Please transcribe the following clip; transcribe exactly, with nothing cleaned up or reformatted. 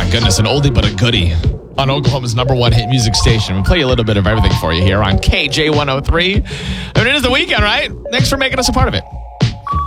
my goodness, an oldie but a goodie on Oklahoma's number one hit music station. We'll play a little bit of everything for you here on K J one oh three. I mean, it is the weekend, right? Thanks for making us a part of it.